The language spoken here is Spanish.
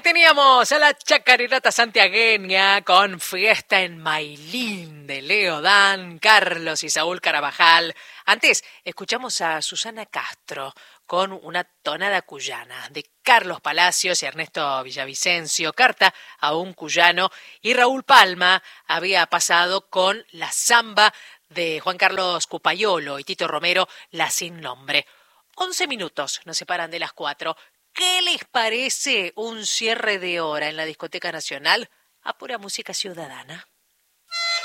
Teníamos a la chacarinata santiagueña con Fiesta en Mailín de Leo Dan, Carlos y Saúl Carabajal. Antes escuchamos a Susana Castro con una tonada cuyana de Carlos Palacios y Ernesto Villavicencio, Carta a un cuyano, y Raúl Palma había pasado con la samba de Juan Carlos Cupayolo y Tito Romero, La Sin Nombre. 11 minutos nos separan de las 4. ¿Qué les parece un cierre de hora en la Discoteca Nacional a pura música ciudadana?